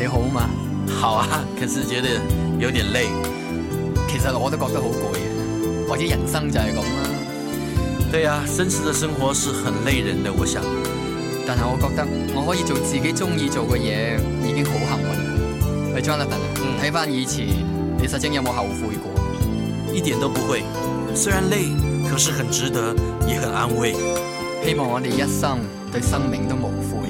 你好嘛？ 好啊，可是覺得有點累。 其實我都覺得好攰嘅，或者人生就係咁啦。 對啊，真實的生活是很累人的，我想。 但係我覺得我可以做自己中意做嘅嘢，已經好幸運。喂 Jonathan，睇翻以前，你實情有冇後悔過？ 一點都不會，雖然累，可是很值得，也很安慰。 希望我哋一生對生命都無悔。